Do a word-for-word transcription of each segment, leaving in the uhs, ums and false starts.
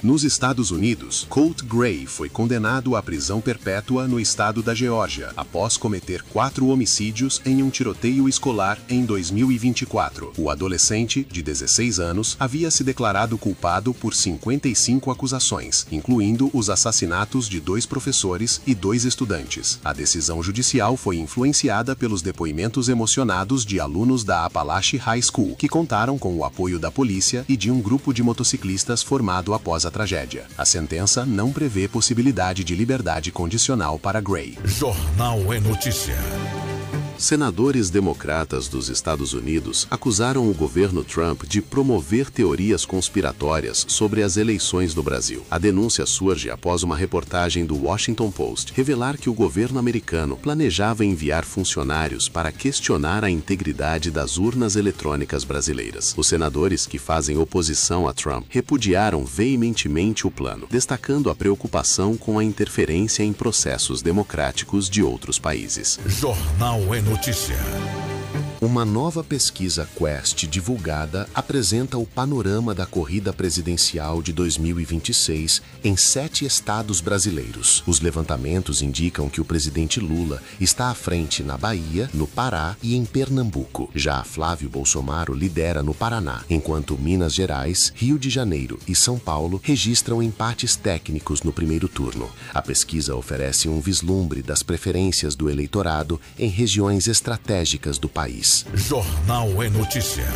Nos Estados Unidos, Colt Gray foi condenado à prisão perpétua no estado da Geórgia, após cometer quatro homicídios em um tiroteio escolar em dois mil e vinte e quatro. O adolescente, de dezesseis anos, havia se declarado culpado por cinquenta e cinco acusações, incluindo os assassinatos de dois professores e dois estudantes. A decisão judicial foi influenciada pelos depoimentos emocionados de alunos da Appalachian High School, que contaram com o apoio da polícia e de um grupo de motociclistas formado após a tragédia. A sentença não prevê possibilidade de liberdade condicional para Gray. Jornal é Notícia. Senadores democratas dos Estados Unidos acusaram o governo Trump de promover teorias conspiratórias sobre as eleições no Brasil. A denúncia surge após uma reportagem do Washington Post revelar que o governo americano planejava enviar funcionários para questionar a integridade das urnas eletrônicas brasileiras. Os senadores que fazem oposição a Trump repudiaram veementemente o plano, destacando a preocupação com a interferência em processos democráticos de outros países. Jornal é Notícia. Uma nova pesquisa Quest divulgada apresenta o panorama da corrida presidencial de dois mil e vinte e seis em sete estados brasileiros. Os levantamentos indicam que o presidente Lula está à frente na Bahia, no Pará e em Pernambuco. Já Flávio Bolsonaro lidera no Paraná, enquanto Minas Gerais, Rio de Janeiro e São Paulo registram empates técnicos no primeiro turno. A pesquisa oferece um vislumbre das preferências do eleitorado em regiões estratégicas do país. Jornal é Notícia.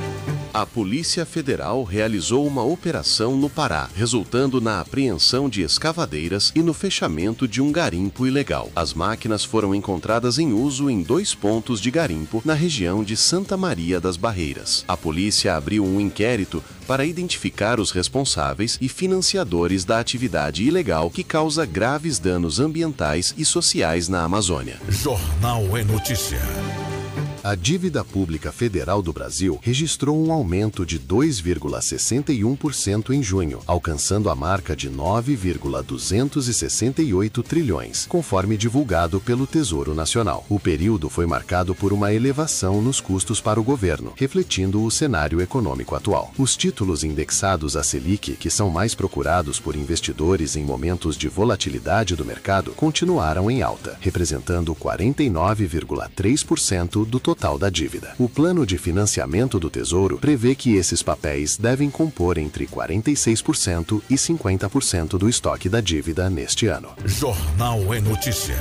A Polícia Federal realizou uma operação no Pará, resultando na apreensão de escavadeiras e no fechamento de um garimpo ilegal. As máquinas foram encontradas em uso em dois pontos de garimpo na região de Santa Maria das Barreiras. A polícia abriu um inquérito para identificar os responsáveis e financiadores da atividade ilegal que causa graves danos ambientais e sociais na Amazônia. Jornal é Notícia. A dívida pública federal do Brasil registrou um aumento de dois vírgula sessenta e um por cento em junho, alcançando a marca de nove vírgula duzentos e sessenta e oito trilhões, conforme divulgado pelo Tesouro Nacional. O período foi marcado por uma elevação nos custos para o governo, refletindo o cenário econômico atual. Os títulos indexados à Selic, que são mais procurados por investidores em momentos de volatilidade do mercado, continuaram em alta, representando quarenta e nove vírgula três por cento do total da dívida. O plano de financiamento do Tesouro prevê que esses papéis devem compor entre quarenta e seis por cento e cinquenta por cento do estoque da dívida neste ano. Jornal é Notícia.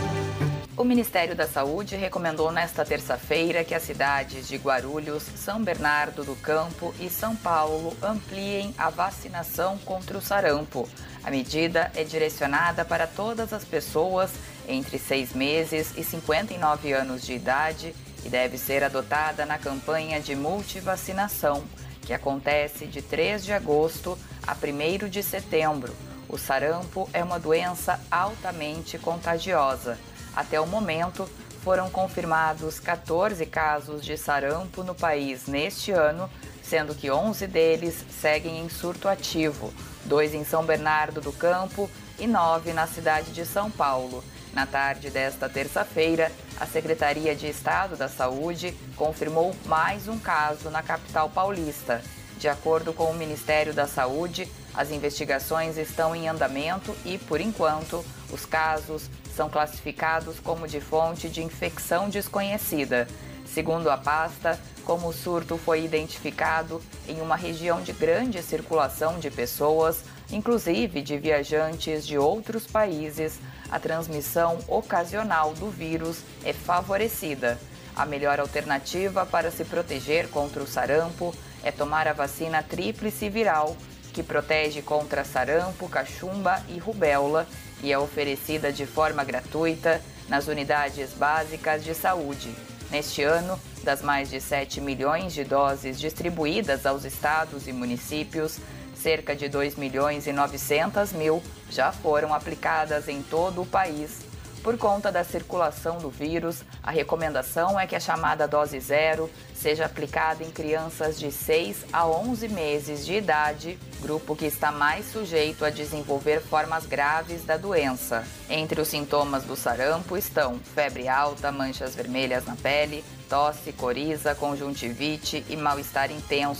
O Ministério da Saúde recomendou nesta terça-feira que as cidades de Guarulhos, São Bernardo do Campo e São Paulo ampliem a vacinação contra o sarampo. A medida é direcionada para todas as pessoas entre seis meses e cinquenta e nove anos de idade e deve ser adotada na campanha de multivacinação, que acontece de três de agosto a primeiro de setembro. O sarampo é uma doença altamente contagiosa. Até o momento, foram confirmados quatorze casos de sarampo no país neste ano, sendo que onze deles seguem em surto ativo, dois em São Bernardo do Campo e nove na cidade de São Paulo. Na tarde desta terça-feira, a Secretaria de Estado da Saúde confirmou mais um caso na capital paulista. De acordo com o Ministério da Saúde, as investigações estão em andamento e, por enquanto, os casos são classificados como de fonte de infecção desconhecida. Segundo a pasta, como o surto foi identificado em uma região de grande circulação de pessoas, inclusive de viajantes de outros países, a transmissão ocasional do vírus é favorecida. A melhor alternativa para se proteger contra o sarampo é tomar a vacina tríplice viral, que protege contra sarampo, cachumba e rubéola e é oferecida de forma gratuita nas unidades básicas de saúde. Neste ano, das mais de sete milhões de doses distribuídas aos estados e municípios, cerca de dois milhões e novecentos mil já foram aplicadas em todo o país. Por conta da circulação do vírus, a recomendação é que a chamada dose zero seja aplicada em crianças de seis a onze meses de idade, grupo que está mais sujeito a desenvolver formas graves da doença. Entre os sintomas do sarampo estão febre alta, manchas vermelhas na pele, tosse, coriza, conjuntivite e mal-estar intenso.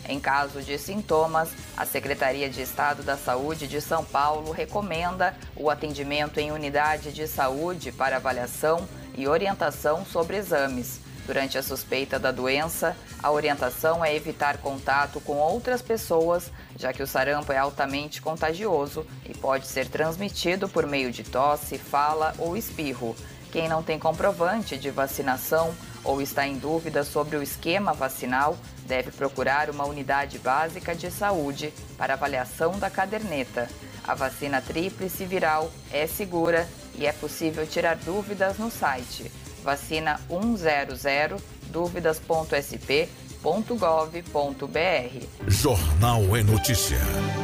Em caso de sintomas, a Secretaria de Estado da Saúde de São Paulo recomenda o atendimento em unidade de saúde para avaliação e orientação sobre exames. Durante a suspeita da doença, a orientação é evitar contato com outras pessoas, já que o sarampo é altamente contagioso e pode ser transmitido por meio de tosse, fala ou espirro. Quem não tem comprovante de vacinação ou está em dúvida sobre o esquema vacinal, deve procurar uma unidade básica de saúde para avaliação da caderneta. A vacina tríplice viral é segura e é possível tirar dúvidas no site vacina cem dúvidas ponto s p ponto gov ponto b r. Jornal é Notícia.